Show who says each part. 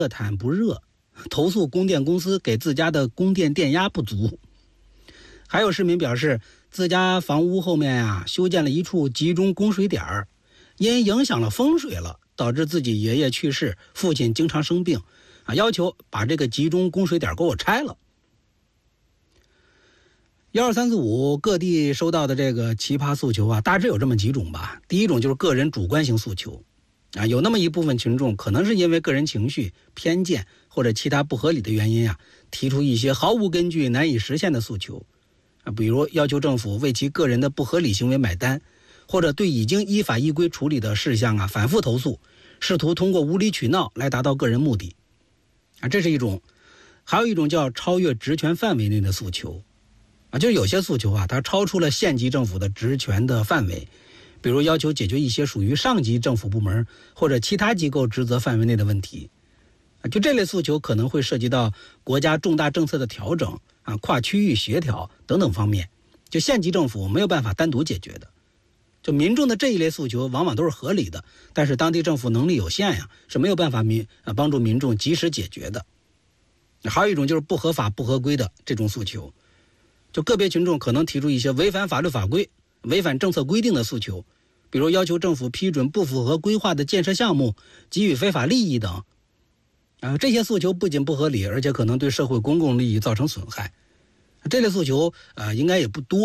Speaker 1: 毯不热，投诉供电公司给自家的供电电压不足。还有市民表示，自家房屋后面修建了一处集中供水点，因影响了风水了，导致自己爷爷去世，父亲经常生病，要求把这个集中供水点给我拆了。12345各地收到的这个奇葩诉求大致有这么几种吧。第一种就是个人主观型诉求，有那么一部分群众可能是因为个人情绪、偏见或者其他不合理的原因提出一些毫无根据、难以实现的诉求，比如要求政府为其个人的不合理行为买单，或者对已经依法依规处理的事项反复投诉，试图通过无理取闹来达到个人目的，这是一种。还有一种叫超越职权范围内的诉求，就是有些诉求它超出了县级政府的职权的范围，比如要求解决一些属于上级政府部门或者其他机构职责范围内的问题，就这类诉求可能会涉及到国家重大政策的调整跨区域协调等等方面，就县级政府没有办法单独解决的。就民众的这一类诉求往往都是合理的，但是当地政府能力有限是没有办法帮助民众及时解决的。还有一种就是不合法不合规的这种诉求，就个别群众可能提出一些违反法律法规、违反政策规定的诉求，比如要求政府批准不符合规划的建设项目，给予非法利益等。这些诉求不仅不合理，而且可能对社会公共利益造成损害。这类诉求应该也不多。